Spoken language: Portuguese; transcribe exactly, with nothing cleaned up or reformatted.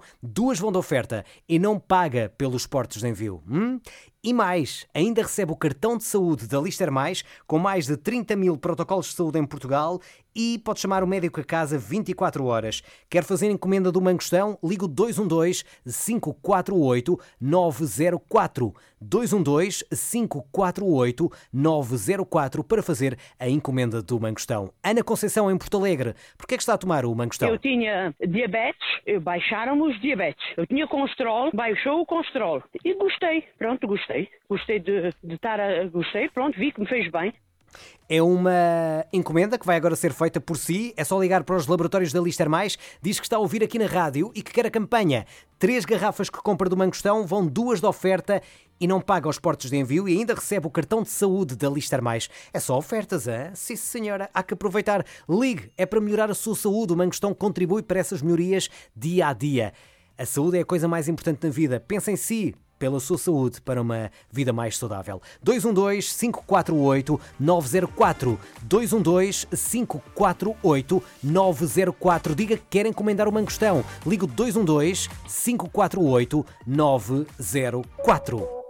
duas vão de oferta e não paga pelos portos de envio. Hum? E mais, ainda recebe o cartão de saúde da Lister Mais, com mais de trinta mil protocolos de saúde em Portugal, e pode chamar o médico a casa vinte e quatro horas. Quer fazer encomenda do mangostão? Liga o dois um dois, cinco quatro oito, nove zero quatro. dois um dois, cinco quatro oito, nove zero quatro para fazer a encomenda do mangostão. Ana Conceição, em Porto Alegre, porquê é que está a tomar o mangostão? Eu tinha diabetes, baixaram-me os diabetes. Eu tinha colesterol, baixou o colesterol. E gostei, pronto, gostei. Gostei de, de estar a... Gostei, pronto, vi que me fez bem. É uma encomenda que vai agora ser feita por si. É só ligar para os laboratórios da Lister Mais. Diz que está a ouvir aqui na rádio e que quer a campanha. Três garrafas que compra do mangostão, vão duas de oferta e não paga os portos de envio e ainda recebe o cartão de saúde da Lister Mais. É só ofertas, hein? Sim, senhora. Há que aproveitar. Ligue. É para melhorar a sua saúde. O mangostão contribui para essas melhorias dia a dia. A saúde é a coisa mais importante na vida. Pensa em si. Pela sua saúde, para uma vida mais saudável. dois um dois, cinco quatro oito, nove zero quatro. dois um dois, cinco quatro oito, nove zero quatro. Diga que quer encomendar o mangostão. Ligue o dois um dois, cinco quatro oito, nove zero quatro.